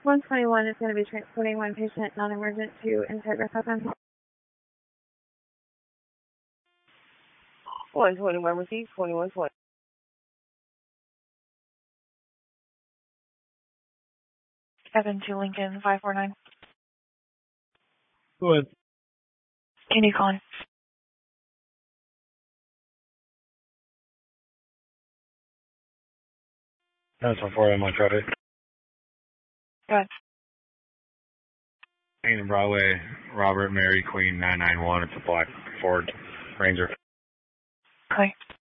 121 is going to be transporting one patient non-emergent to Integra Southern. 121 received, 2120. Evan to Lincoln, 549. Go ahead. Can you call in? That's before I'm on Friday. Go ahead. Ain't Broadway, Robert, Mary, Queen, 991. It's a black Ford Ranger. Okay.